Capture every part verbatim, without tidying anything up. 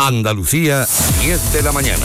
Andalucía, diez de la mañana.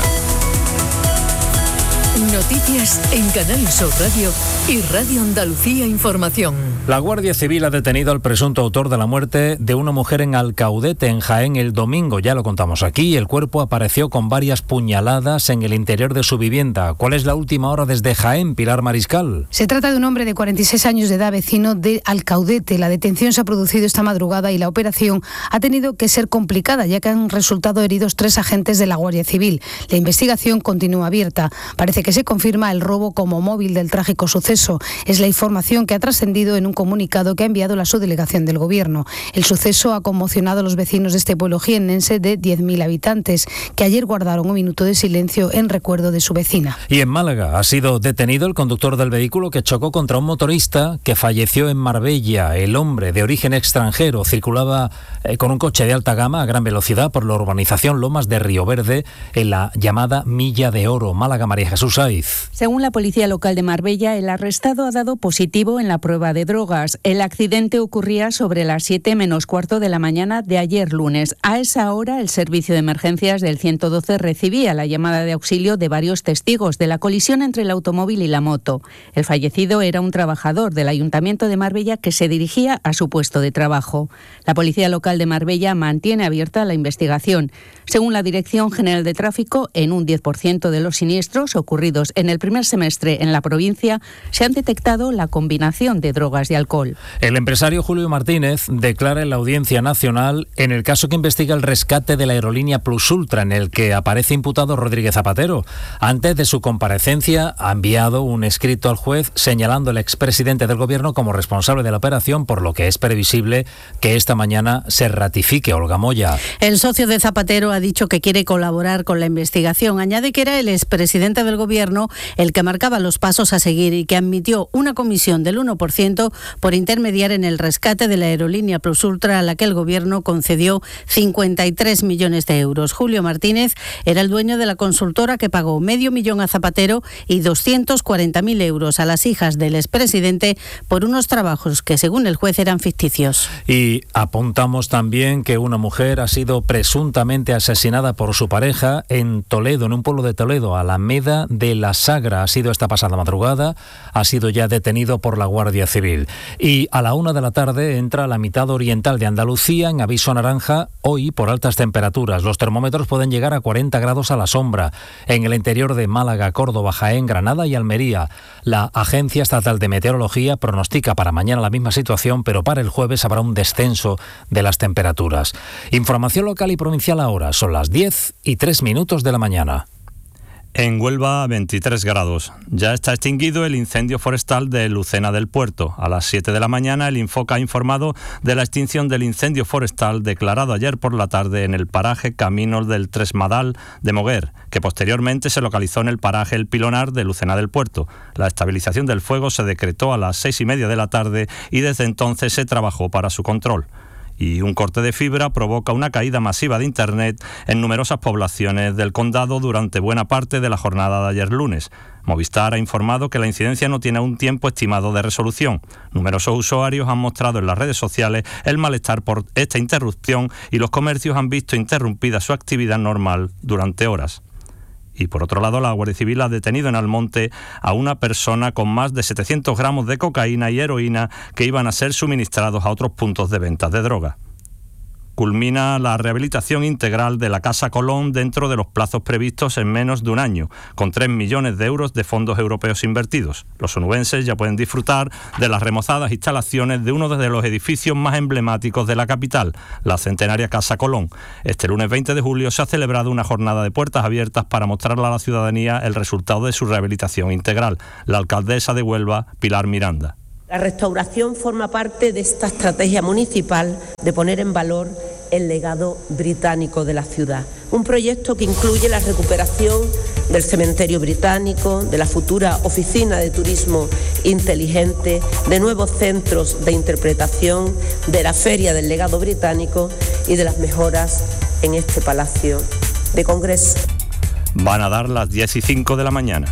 Noticias en Canal Sur Radio y Radio Andalucía Información. La Guardia Civil ha detenido al presunto autor de la muerte de una mujer en Alcaudete, en Jaén, el domingo. Ya lo contamos aquí. El cuerpo apareció con varias puñaladas en el interior de su vivienda. ¿Cuál es la última hora desde Jaén, Pilar Mariscal? Se trata de un hombre de cuarenta y seis años de edad, vecino de Alcaudete. La detención se ha producido esta madrugada y la operación ha tenido que ser complicada, ya que han resultado heridos tres agentes de la Guardia Civil. La investigación continúa abierta. Parece que se confirma el robo como móvil del trágico suceso. Es la información que ha trascendido en un comunicado que ha enviado la subdelegación del Gobierno. El suceso ha conmocionado a los vecinos de este pueblo jiennense de diez mil habitantes, que ayer guardaron un minuto de silencio en recuerdo de su vecina. Y en Málaga ha sido detenido el conductor del vehículo que chocó contra un motorista que falleció en Marbella. El hombre, de origen extranjero, circulaba eh, con un coche de alta gama a gran velocidad por la urbanización Lomas de Río Verde, en la llamada Milla de Oro. Málaga, María Jesús Saiz. Según la policía local de Marbella, el arrestado ha dado positivo en la prueba de drogas. El accidente ocurría sobre las siete menos cuarto de la mañana de ayer lunes. A esa hora, el servicio de emergencias del ciento doce recibía la llamada de auxilio de varios testigos de la colisión entre el automóvil y la moto. El fallecido era un trabajador del Ayuntamiento de Marbella que se dirigía a su puesto de trabajo. La policía local de Marbella mantiene abierta la investigación. Según la Dirección General de Tráfico, en un diez por ciento de los siniestros ocurridos en el primer semestre en la provincia se han detectado la combinación de drogas y alcohol. El empresario Julio Martínez declara en la Audiencia Nacional en el caso que investiga el rescate de la aerolínea Plus Ultra, en el que aparece imputado Rodríguez Zapatero. Antes de su comparecencia ha enviado un escrito al juez señalando al expresidente del Gobierno como responsable de la operación, por lo que es previsible que esta mañana se ratifique. Olga Moya. El socio de Zapatero ha dicho que quiere colaborar con la investigación. Añade que era el expresidente del Gobierno el que marcaba los pasos a seguir y que admitió una comisión del uno por ciento por intermediar en el rescate de la aerolínea Plus Ultra, a la que el Gobierno concedió cincuenta y tres millones de euros. Julio Martínez era el dueño de la consultora que pagó medio millón a Zapatero y doscientos cuarenta mil euros a las hijas del expresidente por unos trabajos que, según el juez, eran ficticios. Y apuntamos también que una mujer ha sido presuntamente asesinada por su pareja en Toledo, en un pueblo de Toledo, Alameda de la Sagra. Ha sido esta pasada madrugada, ha sido ya detenido por la Guardia Civil. Y a la una de la tarde entra la mitad oriental de Andalucía en aviso naranja hoy por altas temperaturas. Los termómetros pueden llegar a cuarenta grados a la sombra en el interior de Málaga, Córdoba, Jaén, Granada y Almería. La Agencia Estatal de Meteorología pronostica para mañana la misma situación, pero para el jueves habrá un descenso de las temperaturas. Información local y provincial ahora. Son las diez y tres minutos de la mañana. En Huelva, veintitrés grados. Ya está extinguido el incendio forestal de Lucena del Puerto. A las siete de la mañana, el Infoca ha informado de la extinción del incendio forestal declarado ayer por la tarde en el paraje Caminos del Tresmadal de Moguer, que posteriormente se localizó en el paraje El Pilonar de Lucena del Puerto. La estabilización del fuego se decretó a las seis y media de la tarde y desde entonces se trabajó para su control. Y un corte de fibra provoca una caída masiva de Internet en numerosas poblaciones del condado durante buena parte de la jornada de ayer lunes. Movistar ha informado que la incidencia no tiene un tiempo estimado de resolución. Numerosos usuarios han mostrado en las redes sociales el malestar por esta interrupción y los comercios han visto interrumpida su actividad normal durante horas. Y por otro lado, la Guardia Civil ha detenido en Almonte a una persona con más de setecientos gramos de cocaína y heroína que iban a ser suministrados a otros puntos de venta de droga. Culmina la rehabilitación integral de la Casa Colón dentro de los plazos previstos en menos de un año, con tres millones de euros de fondos europeos invertidos. Los onubenses ya pueden disfrutar de las remozadas instalaciones de uno de los edificios más emblemáticos de la capital, la centenaria Casa Colón. Este lunes veinte de julio se ha celebrado una jornada de puertas abiertas para mostrarle a la ciudadanía el resultado de su rehabilitación integral. La alcaldesa de Huelva, Pilar Miranda. La restauración forma parte de esta estrategia municipal de poner en valor el legado británico de la ciudad. Un proyecto que incluye la recuperación del cementerio británico, de la futura oficina de turismo inteligente, de nuevos centros de interpretación, de la feria del legado británico y de las mejoras en este palacio de congreso. Van a dar las diez y cinco de la mañana.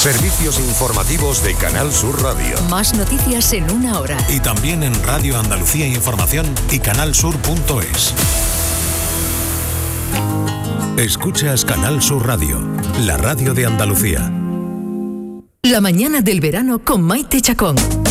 Servicios informativos de Canal Sur Radio. Más noticias en una hora. Y también en Radio Andalucía Información y canalsur punto es. Escuchas Canal Sur Radio, la radio de Andalucía. La mañana del verano con Maite Chacón.